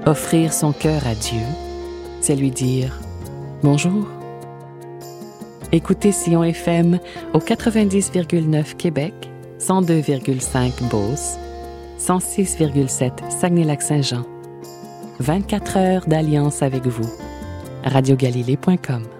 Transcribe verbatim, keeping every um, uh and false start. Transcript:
Offrir son cœur à Dieu, c'est lui dire bonjour. Écoutez Sion F M au quatre-vingt-dix virgule neuf Québec, cent deux virgule cinq Beauce, cent six virgule sept Saguenay-Lac-Saint-Jean. vingt-quatre heures d'alliance avec vous. radio galilée point com